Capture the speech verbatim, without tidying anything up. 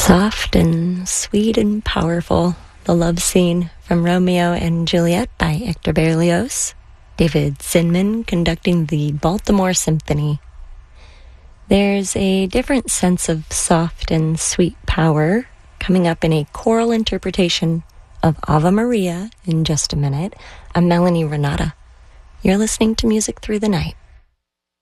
Soft and sweet and powerful, the love scene from Romeo and Juliet by Hector Berlioz, David Zinman conducting the Baltimore Symphony. There's a different sense of soft and sweet power coming up in a choral interpretation of Ave Maria in just a minute. I'm Melanie Renata. You're listening to Music Through the Night.